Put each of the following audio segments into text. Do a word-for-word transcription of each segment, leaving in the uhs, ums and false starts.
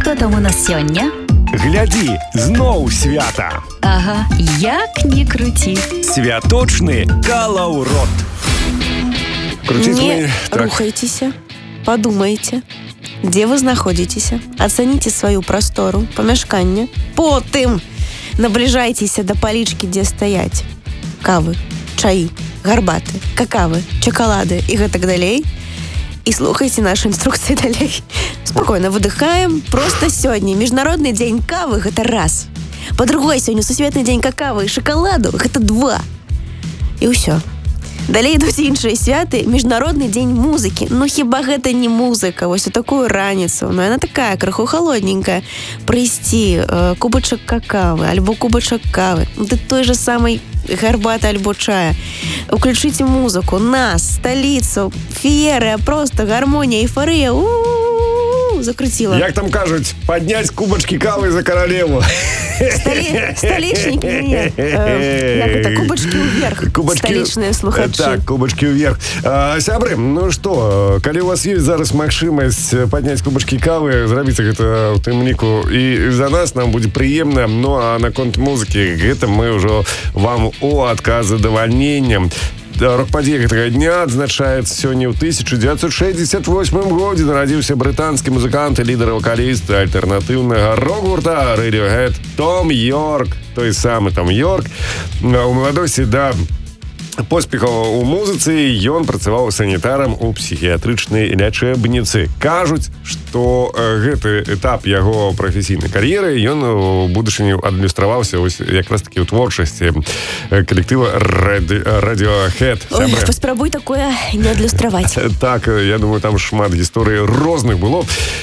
Што там у нас сёння? Глядзі, зноў свята. Ага, як не круці. Святочны калаўрот. Крутить Не мы... Так. рухайтеся, подумайте, где вы знаходзіцеся, ацаніце сваю прастору, памяшканне. Потым набліжайцеся да палічкі, дзе стаяць кавы, чаі, гарбаты, какавы, чакалады і гэтак далей. І слухайте наши инструкции далей. Спокойно выдыхаем. Просто сегодня Международный день кавы, это раз. По-другой, сегодня Сусветный день какао и шоколаду, это два. И все. Далей ідуць іншыя святы. Международный день музыкі. Ну хіба гэта не музыка? Вось у такую раніцу. Ну яна такая, крыху холодненькая. Прыйсці э, кубачак какавы, альбо кубачак кавы. Ну, ты той же самый гарбата альбо чая. Уключите музыку, нас, столицу, феерия, просто гармония, эйфория. У-у-у, закрутила. Як там кажуть, поднять кубочки кавы за королеву. Столи... Столичники, нет. Э, як это, кубочки вверх. Кубочки... Столичные слухачи. Так, кубочки вверх. А, сябры, ну что, калі у вас есть зараз магчымасць поднять кубочки кавы, зрабіце гэта ў тым ліку і за нас нам будзе прыемна. Ну а наконт музыкі, гэта мы ўжо вам у адказ задавальненнем. Рок-падзея гэтага дня адзначаецца сёння ў тысяча дзевяцьсот шэсцьдзесят восьмым годзе. Нарадзіўся брытанскі музыкант і лідар-вакаліст альтэрнатыўнага рок-гурта Radiohead Том Йорк. Той самы Том Йорк. У маладосці да поспехаў у музыцы ён працаваў санітарам у псіхіятрычнай лячэбніцы. Кажуць, што гэты этап яго прафесійнай кар'еры ён у будучыні адлюстраваўся ось якраз такі ў творчасці калектыва Radiohead. Ой, паспрабуй такое не адлюстраваць. Так, я думаю, там шмат гісторый розных было,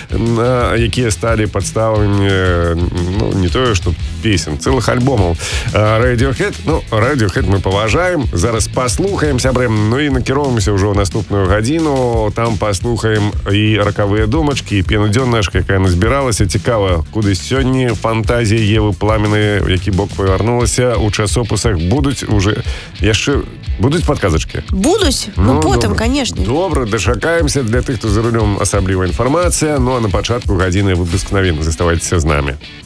якія сталі падставамі, ну, не тое, што песен, цэлых альбомаў. Radiohead, ну, Radiohead мы паважаем. Зараз паслухаем, сябры, ну і накіроўваемся ўжо ў наступную гадзіну. Там паслухаем і ракавыя думачкі, і пену дзённашка, якая назбіралася. Цікава, куды сёння фантазія Евы Пламеннай, у які бок павярнулася, у часопісах будуць уже яшчэ будуць падказачкі? Будуць? Ну, ну потым, конечно. Добра, дачакаемся. Для тых, хто за рулём асаблівая інфармацыя. Ну а на пачатку гадзіны выпуск навін. Заставайцеся з намі.